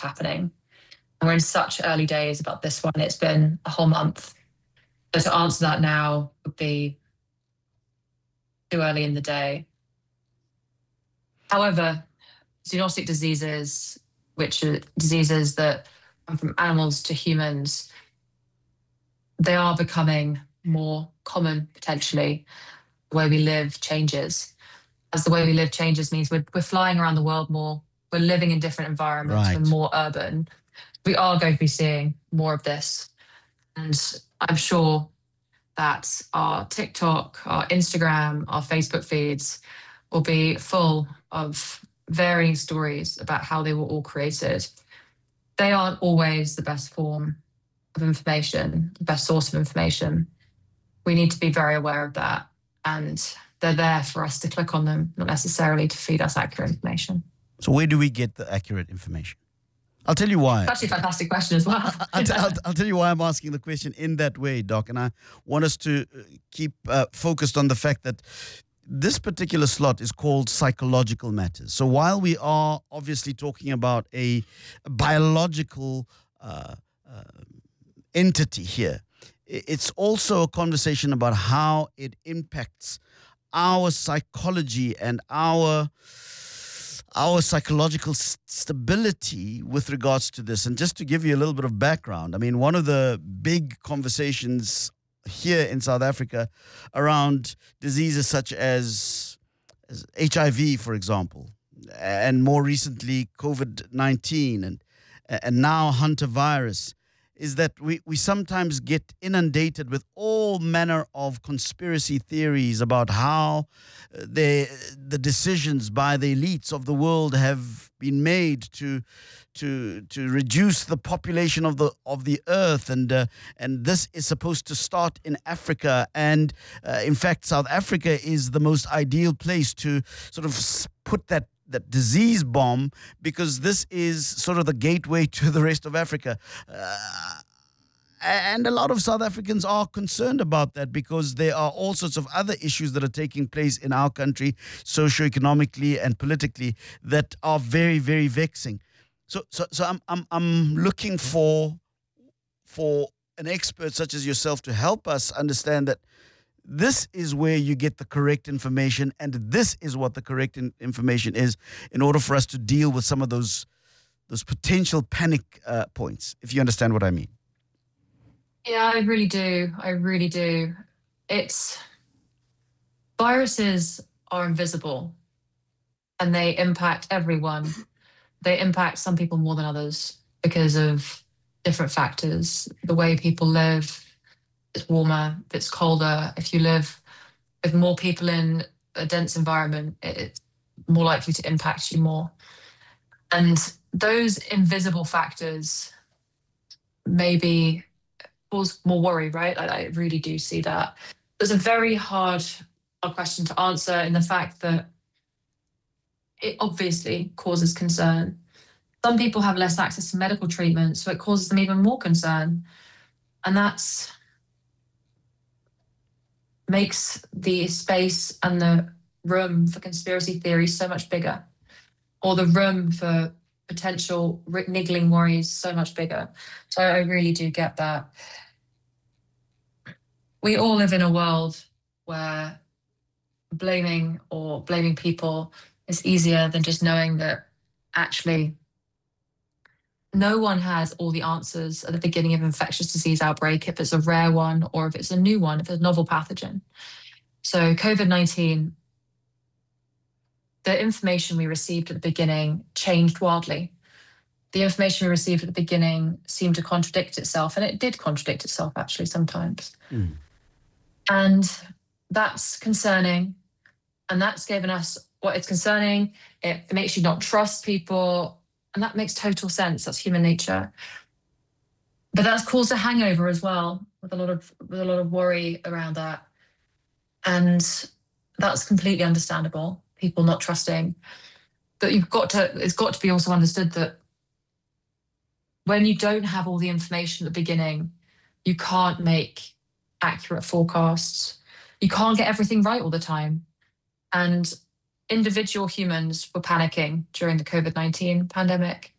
happening. And we're in such early days about this one. It's been a whole month. So to answer that now would be too early in the day. However, zoonotic diseases, which are diseases that come from animals to humans, they are becoming more common potentially. The way we live changes. As the way we live changes means we're flying around the world more, we're living in different environments, Right. we're more urban. We are going to be seeing more of this. And I'm sure that our TikTok, our Instagram, our Facebook feeds will be full of varying stories about how they were all created. They aren't always the best form of information, the best source of information. We need to be very aware of that. And they're there for us to click on them, not necessarily to feed us accurate information. So where do we get the accurate information? I'll tell you why. It's actually a fantastic question as well. I'll tell you why I'm asking the question in that way, Doc. And I want us to keep focused on the fact that this particular slot is called Psychological Matters. So while we are obviously talking about a biological entity here, it's also a conversation about how it impacts our psychology and our psychological stability with regards to this. And just to give you a little bit of background, I mean, one of the big conversations here in South Africa around diseases such as HIV, for example, and more recently COVID-19 and now hantavirus, is that we sometimes get inundated with all manner of conspiracy theories about how the decisions by the elites of the world have been made to reduce the population of the earth, and this is supposed to start in Africa, and in fact South Africa is the most ideal place to sort of put that disease bomb, because this is sort of the gateway to the rest of Africa. And a lot of South Africans are concerned about that, because there are all sorts of other issues that are taking place in our country, socioeconomically and politically, that are very, very vexing. So I'm looking for an expert such as yourself to help us understand that this is where you get the correct information, and this is what the correct information is, in order for us to deal with some of those potential panic points, if you understand what I mean. Yeah, I really do. Viruses are invisible and they impact everyone. They impact some people more than others because of different factors. The way people live, it's warmer, if it's colder. If you live with more people in a dense environment, it's more likely to impact you more. And those invisible factors maybe cause more worry, right? I really do see that. It's a very hard question to answer, in the fact that it obviously causes concern. Some people have less access to medical treatment, so it causes them even more concern. And that's makes the space and the room for conspiracy theories so much bigger, or the room for potential niggling worries so much bigger. So I really do get that. We all live in a world where blaming people is easier than just knowing that actually no one has all the answers at the beginning of an infectious disease outbreak, if it's a rare one or if it's a new one, if it's a novel pathogen. So COVID-19, the information we received at the beginning changed wildly. The information we received at the beginning seemed to contradict itself, and it did contradict itself actually sometimes. Mm. And that's concerning. And that's given us what it's concerning. It makes you not trust people. And that makes total sense. That's human nature. But that's caused a hangover as well, with a lot of worry around that. And that's completely understandable, people not trusting. But it's got to be also understood that when you don't have all the information at the beginning, you can't make accurate forecasts. You can't get everything right all the time. And individual humans were panicking during the COVID-19 pandemic.